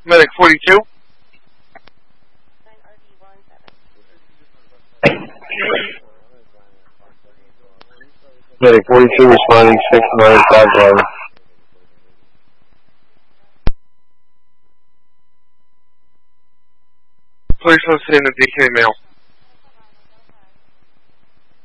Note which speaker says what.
Speaker 1: Medic 42.
Speaker 2: Medic 42 responding 6951.
Speaker 1: Police on scene at DK Mail.